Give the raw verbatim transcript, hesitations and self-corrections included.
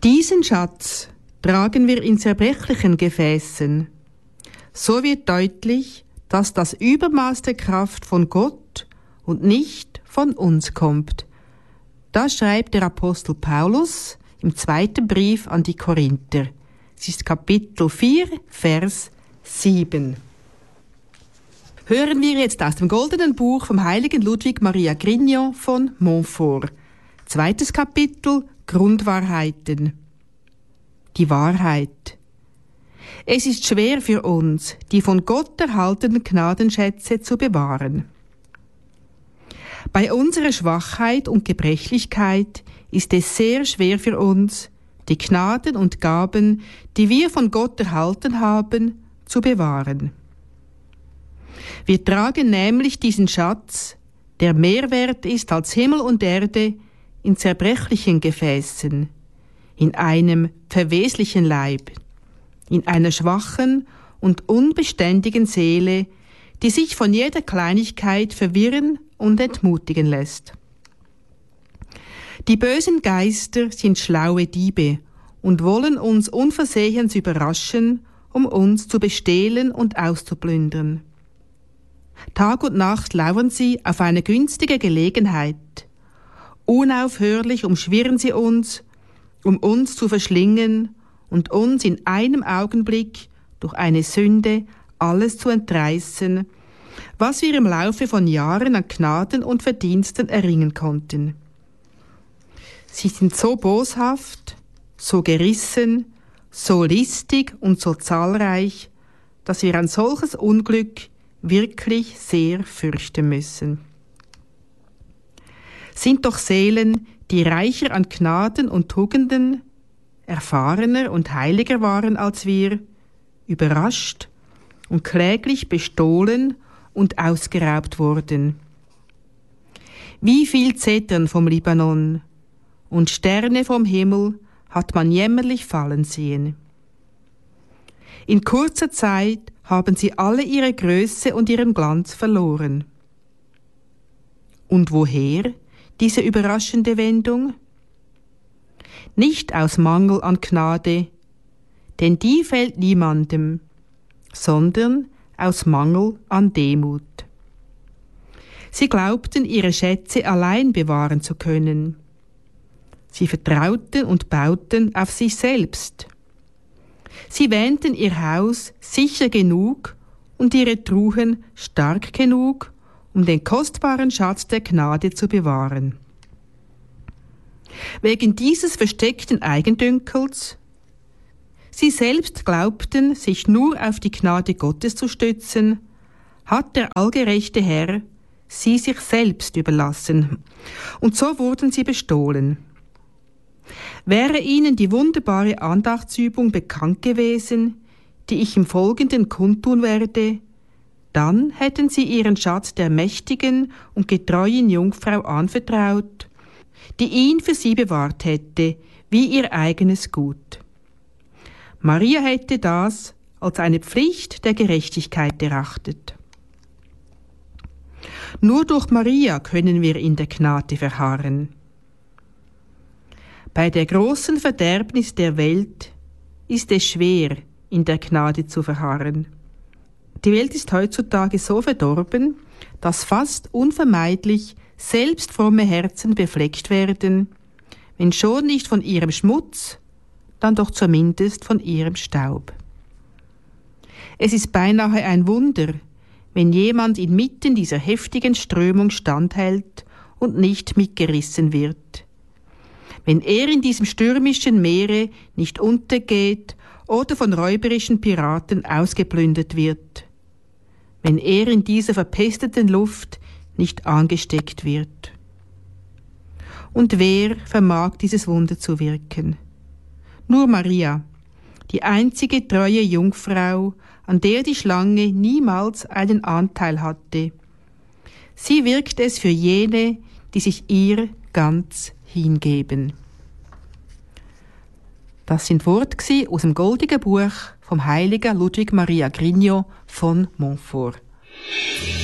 Diesen Schatz tragen wir in zerbrechlichen Gefäßen. So wird deutlich, dass das Übermaß der Kraft von Gott und nicht von uns kommt. Das schreibt der Apostel Paulus im zweiten Brief an die Korinther. Es ist Kapitel vier, Vers sieben. Hören wir jetzt aus dem goldenen Buch vom heiligen Ludwig Maria Grignon von Montfort. Zweites Kapitel, Grundwahrheiten. Die Wahrheit. Es ist schwer für uns, die von Gott erhaltenen Gnadenschätze zu bewahren. Bei unserer Schwachheit und Gebrechlichkeit ist es sehr schwer für uns, die Gnaden und Gaben, die wir von Gott erhalten haben, zu bewahren. Wir tragen nämlich diesen Schatz, der mehr wert ist als Himmel und Erde, in zerbrechlichen Gefäßen, in einem verweslichen Leib, in einer schwachen und unbeständigen Seele, die sich von jeder Kleinigkeit verwirren und entmutigen lässt. Die bösen Geister sind schlaue Diebe und wollen uns unversehens überraschen, um uns zu bestehlen und auszuplündern. Tag und Nacht lauern sie auf eine günstige Gelegenheit. Unaufhörlich umschwirren sie uns, um uns zu verschlingen und uns in einem Augenblick durch eine Sünde alles zu entreißen, was wir im Laufe von Jahren an Gnaden und Verdiensten erringen konnten. Sie sind so boshaft, so gerissen, so listig und so zahlreich, dass wir ein solches Unglück wirklich sehr fürchten müssen. Sind doch Seelen, die reicher an Gnaden und Tugenden, erfahrener und heiliger waren als wir, überrascht und kläglich bestohlen und ausgeraubt wurden. Wie viel Zetern vom Libanon und Sterne vom Himmel hat man jämmerlich fallen sehen. In kurzer Zeit haben sie alle ihre Größe und ihren Glanz verloren. Und woher diese überraschende Wendung? Nicht aus Mangel an Gnade, denn die fällt niemandem, sondern aus Mangel an Demut. Sie glaubten, ihre Schätze allein bewahren zu können. Sie vertrauten und bauten auf sich selbst. Sie wähnten ihr Haus sicher genug und ihre Truhen stark genug, um den kostbaren Schatz der Gnade zu bewahren. Wegen dieses versteckten Eigendünkels, sie selbst glaubten, sich nur auf die Gnade Gottes zu stützen, hat der allgerechte Herr sie sich selbst überlassen, und so wurden sie bestohlen. Wäre ihnen die wunderbare Andachtsübung bekannt gewesen, die ich im Folgenden kundtun werde, dann hätten sie ihren Schatz der mächtigen und getreuen Jungfrau anvertraut, die ihn für sie bewahrt hätte, wie ihr eigenes Gut. Maria hätte das als eine Pflicht der Gerechtigkeit erachtet. Nur durch Maria können wir in der Gnade verharren. Bei der großen Verderbnis der Welt ist es schwer, in der Gnade zu verharren. Die Welt ist heutzutage so verdorben, dass fast unvermeidlich selbst fromme Herzen befleckt werden, wenn schon nicht von ihrem Schmutz, dann doch zumindest von ihrem Staub. Es ist beinahe ein Wunder, wenn jemand inmitten dieser heftigen Strömung standhält und nicht mitgerissen wird. Wenn er in diesem stürmischen Meere nicht untergeht oder von räuberischen Piraten ausgeplündert wird. Wenn er in dieser verpesteten Luft nicht angesteckt wird. Und wer vermag dieses Wunder zu wirken? Nur Maria, die einzige treue Jungfrau, an der die Schlange niemals einen Anteil hatte. Sie wirkt es für jene, die sich ihr ganz hingeben. Das sind Worte aus dem goldigen Buch vom heiligen Ludwig Maria Grignon von Montfort.